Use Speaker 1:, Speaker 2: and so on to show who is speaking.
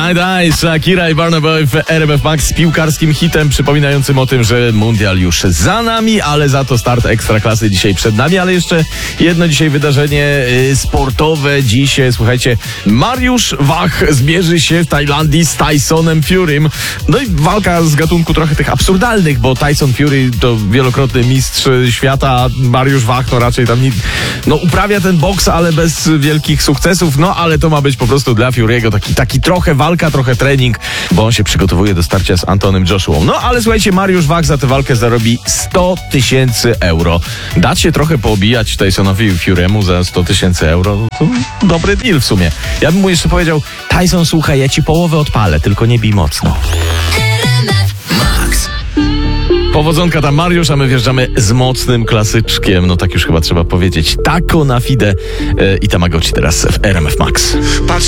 Speaker 1: Night Eyes, Shakira i Burna Boy w RMF Max z piłkarskim hitem przypominającym o tym, że mundial już za nami, ale za to start Ekstraklasy dzisiaj przed nami, ale jeszcze jedno dzisiaj wydarzenie sportowe. Dzisiaj, słuchajcie, Mariusz Wach zmierzy się w Tajlandii z Tysonem Furym. No i walka z gatunku trochę tych absurdalnych, bo Tyson Fury to wielokrotny mistrz świata, a Mariusz Wach to raczej tam uprawia ten boks, ale bez wielkich sukcesów, no ale to ma być po prostu dla Fury'ego taki trochę walka, trochę trening, bo on się przygotowuje do starcia z Antonym Joshuą. No ale słuchajcie, Mariusz Wach za tę walkę zarobi 100 000 euro. Dać się trochę poobijać Tysonowi Fury'emu za 100 000 euro, to dobry deal w sumie. Ja bym mu jeszcze powiedział: Tyson, słuchaj, ja ci połowę odpalę, tylko nie bij mocno. Powodzonka tam, Mariusz, a my wjeżdżamy z mocnym klasyczkiem, no tak już chyba trzeba powiedzieć. Taco na fide i Tamagotchi teraz w RMF Max.
Speaker 2: Patrz